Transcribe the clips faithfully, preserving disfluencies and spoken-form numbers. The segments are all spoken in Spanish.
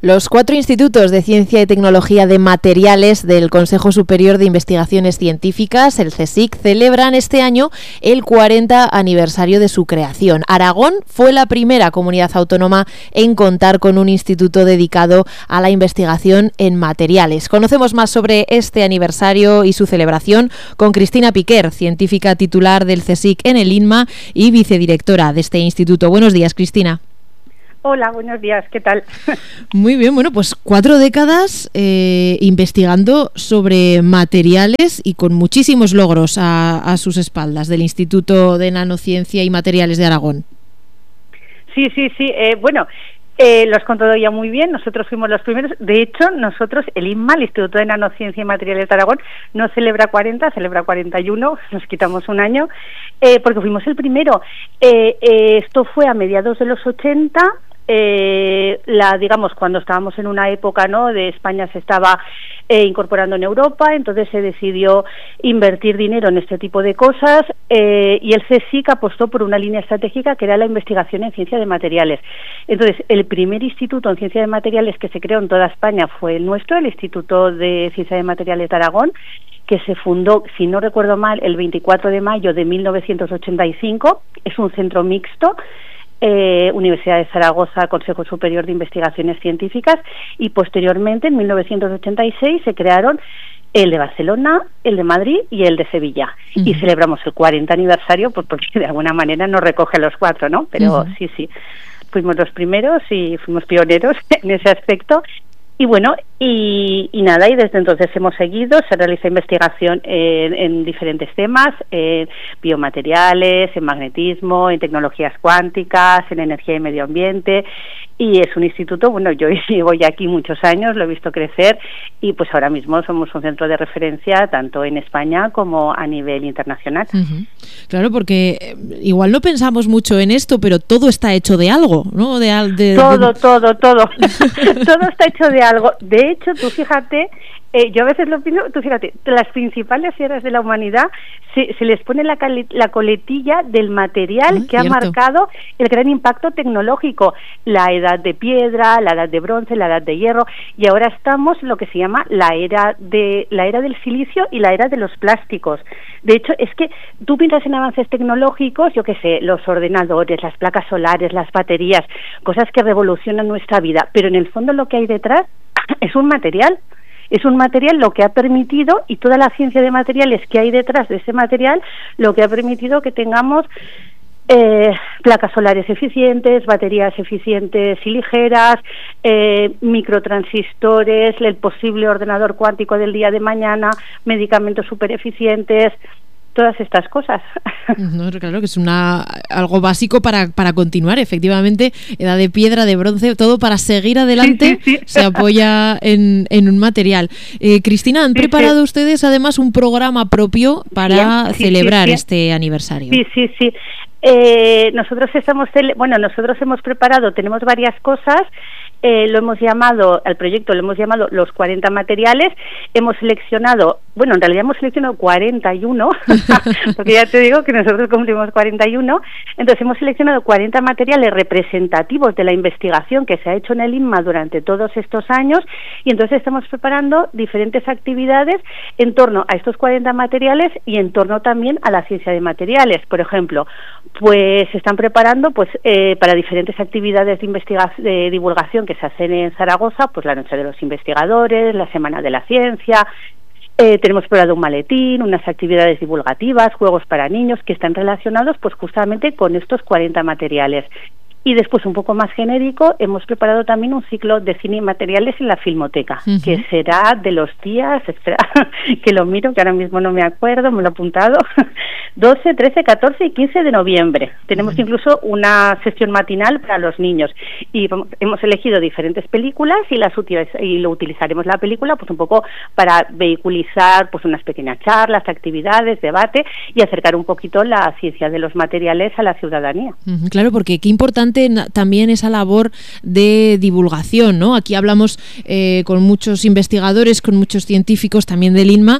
Los cuatro institutos de Ciencia y Tecnología de Materiales del Consejo Superior de Investigaciones Científicas, el CSIC, celebran este año el cuarenta aniversario de su creación. Aragón fue la primera comunidad autónoma en contar con un instituto dedicado a la investigación en materiales. Conocemos más sobre este aniversario y su celebración con Cristina Piquer, científica titular del CSIC en el INMA y vicedirectora de este instituto. Buenos días, Cristina. Hola, buenos días, ¿qué tal? Muy bien, bueno, pues cuatro décadas eh, investigando sobre materiales y con muchísimos logros a, a sus espaldas del Instituto de Nanociencia y Materiales de Aragón. Sí, sí, sí, eh, bueno, eh, lo has contado ya muy bien, nosotros fuimos los primeros. De hecho, nosotros, el INMA, el Instituto de Nanociencia y Materiales de Aragón, no celebra cuarenta, celebra cuarenta y uno, nos quitamos un año, eh, porque fuimos el primero. Eh, eh, esto fue a mediados de los ochenta. Eh, la digamos cuando estábamos en una época, ¿no?, de España se estaba eh, incorporando en Europa, entonces se decidió invertir dinero en este tipo de cosas eh, y el CSIC apostó por una línea estratégica que era la investigación en ciencia de materiales. Entonces el primer instituto en ciencia de materiales que se creó en toda España fue el nuestro, el Instituto de Ciencia de Materiales de Aragón, que se fundó, si no recuerdo mal, el veinticuatro de mayo de mil novecientos ochenta y cinco. Es un centro mixto, Eh, Universidad de Zaragoza, Consejo Superior de Investigaciones Científicas, y posteriormente, en mil novecientos ochenta y seis, se crearon el de Barcelona, el de Madrid y el de Sevilla. Uh-huh. Y celebramos el cuarenta aniversario, pues porque de alguna manera nos recoge los cuatro, ¿no? Pero uh-huh. sí, sí, fuimos los primeros y fuimos pioneros en ese aspecto. Y bueno, y, y nada, y desde entonces hemos seguido, se realiza investigación en, en diferentes temas, en biomateriales, en magnetismo, en tecnologías cuánticas, en energía y medio ambiente, y es un instituto, bueno, yo llevo ya aquí muchos años, lo he visto crecer, y pues ahora mismo somos un centro de referencia tanto en España como a nivel internacional. Uh-huh. Claro, porque igual no pensamos mucho en esto, pero todo está hecho de algo, ¿no? De, de, todo, de... todo, todo, todo está hecho de algo. De hecho, tú fíjate, eh, yo a veces lo pienso, tú fíjate, las principales eras de la humanidad se, se les pone la, cali, la coletilla del material ah, que cierto. ha marcado el gran impacto tecnológico, la edad de piedra, la edad de bronce, la edad de hierro, y ahora estamos en lo que se llama la era de la era del silicio y la era de los plásticos. De hecho, es que tú piensas en avances tecnológicos, yo qué sé, los ordenadores, las placas solares, las baterías, cosas que revolucionan nuestra vida, pero en el fondo lo que hay detrás es un material. Es un material lo que ha permitido, y toda la ciencia de materiales que hay detrás de ese material, lo que ha permitido que tengamos eh, placas solares eficientes, baterías eficientes y ligeras, eh, microtransistores, el posible ordenador cuántico del día de mañana, medicamentos súper eficientes, todas estas cosas. No, claro que es una algo básico para, para continuar, efectivamente, edad de piedra, de bronce, todo para seguir adelante. Sí, sí, sí. Se apoya en, en un material. Eh, Cristina, ¿han sí, preparado sí. ustedes además un programa propio para sí, celebrar sí, sí. este aniversario? Sí, sí, sí. Eh, nosotros estamos, bueno, nosotros hemos preparado, tenemos varias cosas. Eh, lo hemos llamado, al proyecto lo hemos llamado los cuarenta materiales, hemos seleccionado, bueno, en realidad hemos seleccionado cuarenta y uno, porque ya te digo que nosotros cumplimos cuarenta y uno, entonces hemos seleccionado cuarenta materiales representativos de la investigación que se ha hecho en el INMA durante todos estos años, y entonces estamos preparando diferentes actividades en torno a estos cuarenta materiales y en torno también a la ciencia de materiales. Por ejemplo, pues se están preparando pues eh, para diferentes actividades de investigación, de divulgación que se hacen en Zaragoza, pues la Noche de los Investigadores, la Semana de la Ciencia. Eh, tenemos preparado un maletín, unas actividades divulgativas, juegos para niños que están relacionados pues justamente con estos cuarenta materiales. Y después, un poco más genérico, hemos preparado también un ciclo de cine y materiales en la Filmoteca, uh-huh. que será de los días, espera, que lo miro, que ahora mismo no me acuerdo, me lo he apuntado, doce, trece, catorce y quince de noviembre. Tenemos uh-huh. incluso una sesión matinal para los niños. Y hemos elegido diferentes películas y las utiliz- y lo utilizaremos la película pues un poco para vehiculizar pues unas pequeñas charlas, actividades, debate y acercar un poquito la ciencia de los materiales a la ciudadanía. Uh-huh. Claro, porque qué importante importante también esa labor de divulgación, ¿no? Aquí hablamos eh, con muchos investigadores, con muchos científicos también del INMA,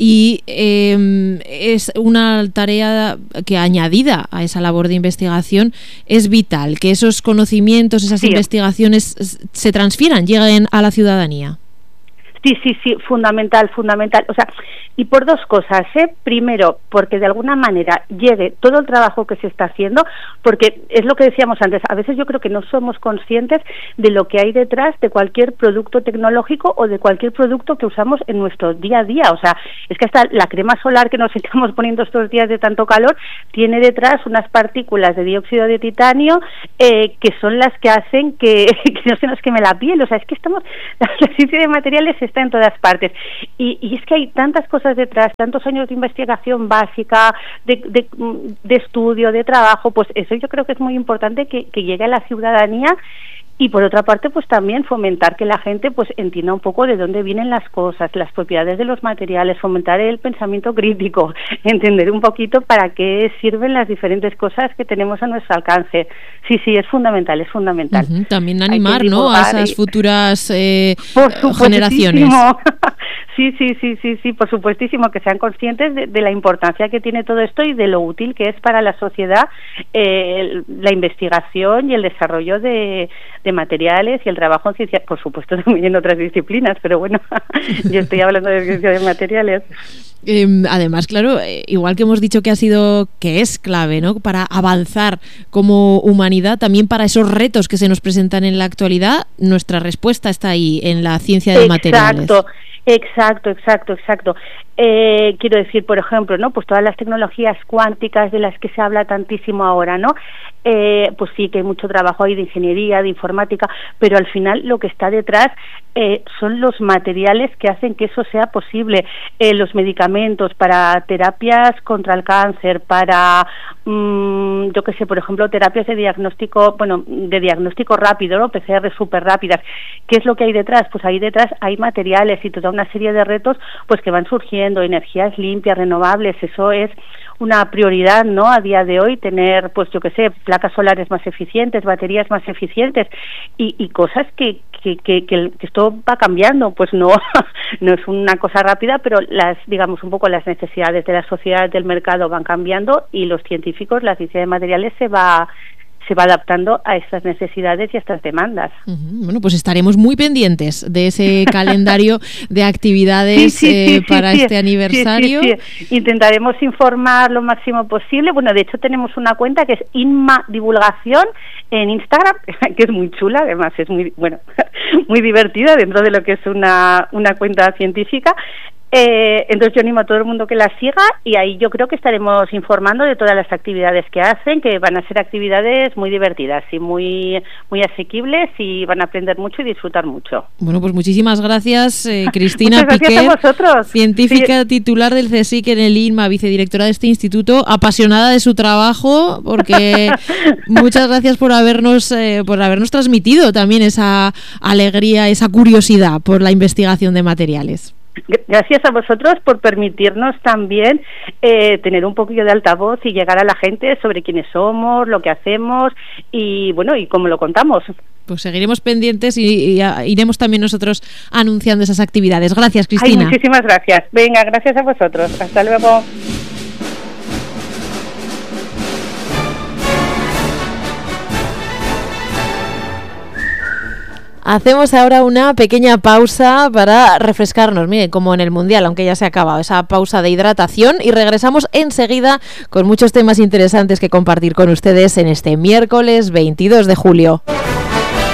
y eh, es una tarea que, añadida a esa labor de investigación, es vital, que esos conocimientos, esas sí. investigaciones se transfieran, lleguen a la ciudadanía. Sí, sí, sí, fundamental, fundamental. O sea, y por dos cosas, ¿eh? Primero, porque de alguna manera llegue todo el trabajo que se está haciendo, porque es lo que decíamos antes, a veces yo creo que no somos conscientes de lo que hay detrás de cualquier producto tecnológico o de cualquier producto que usamos en nuestro día a día. O sea, es que hasta la crema solar que nos estamos poniendo estos días de tanto calor tiene detrás unas partículas de dióxido de titanio eh, que son las que hacen que, que no se nos queme la piel. O sea, es que estamos, la ciencia de materiales está en todas partes, y, y es que hay tantas cosas detrás, tantos años de investigación básica, de, de, de estudio, de trabajo, pues eso yo creo que es muy importante que, que llegue a la ciudadanía. Y por otra parte, pues también fomentar que la gente pues entienda un poco de dónde vienen las cosas, las propiedades de los materiales, fomentar el pensamiento crítico, entender un poquito para qué sirven las diferentes cosas que tenemos a nuestro alcance. Sí, sí, es fundamental, es fundamental. Uh-huh. También animar, ¿no?, a esas y... futuras eh, generaciones. Sí, sí, sí, sí, sí, por supuestísimo, que sean conscientes de, de la importancia que tiene todo esto y de lo útil que es para la sociedad eh, la investigación y el desarrollo de, de materiales y el trabajo en ciencia, por supuesto también en otras disciplinas, pero bueno, yo estoy hablando de ciencia de materiales. Eh, además, claro, eh, igual que hemos dicho que ha sido, que es clave, ¿no?, para avanzar como humanidad, también para esos retos que se nos presentan en la actualidad, nuestra respuesta está ahí, en la ciencia de materiales. Exacto. Exacto, exacto, exacto. Eh, quiero decir, por ejemplo, ¿no?, pues todas las tecnologías cuánticas de las que se habla tantísimo ahora, ¿no? Eh, pues sí que hay mucho trabajo ahí de ingeniería, de informática, pero al final lo que está detrás eh, son los materiales que hacen que eso sea posible. Eh, los medicamentos para terapias contra el cáncer, para, mmm, yo qué sé, por ejemplo, terapias de diagnóstico, bueno, de diagnóstico rápido, ¿no?, P C R súper rápidas. ¿Qué es lo que hay detrás? Pues ahí detrás hay materiales y toda una serie de retos pues que van surgiendo, energías limpias, renovables. Eso es una prioridad, ¿no?, a día de hoy, tener, pues yo qué sé, placas solares más eficientes, baterías más eficientes y, y cosas que, que, que, que esto va cambiando. Pues no, no es una cosa rápida, pero las, digamos, un poco las necesidades de la sociedad, del mercado van cambiando y los científicos, la ciencia de materiales se va se va adaptando a estas necesidades y a estas demandas. Uh-huh. Bueno, pues estaremos muy pendientes de ese calendario de actividades sí, sí, eh, sí, para sí, este sí, aniversario. Sí, sí, sí. Intentaremos informar lo máximo posible. Bueno, de hecho tenemos una cuenta que es INMA Divulgación en Instagram, que es muy chula, además es muy, bueno, muy divertida dentro de lo que es una, una cuenta científica. Eh, entonces yo animo a todo el mundo que la siga y ahí yo creo que estaremos informando de todas las actividades que hacen, que van a ser actividades muy divertidas y muy muy asequibles y van a aprender mucho y disfrutar mucho. Bueno, pues muchísimas gracias, eh, Cristina Muchas gracias Piquet, a vosotros. científica sí. titular del CSIC en el INMA, vicedirectora de este instituto, apasionada de su trabajo, porque muchas gracias por habernos eh, por habernos transmitido también esa alegría, esa curiosidad por la investigación de materiales. Gracias a vosotros por permitirnos también eh, tener un poquillo de altavoz y llegar a la gente sobre quiénes somos, lo que hacemos y bueno, y cómo lo contamos. Pues seguiremos pendientes y, y a, iremos también nosotros anunciando esas actividades. Gracias, Cristina. Ay, muchísimas gracias. Venga, gracias a vosotros. Hasta luego. Hacemos ahora una pequeña pausa para refrescarnos, mire, como en el Mundial, aunque ya se ha acabado esa pausa de hidratación, y regresamos enseguida con muchos temas interesantes que compartir con ustedes en este miércoles veintidós de julio.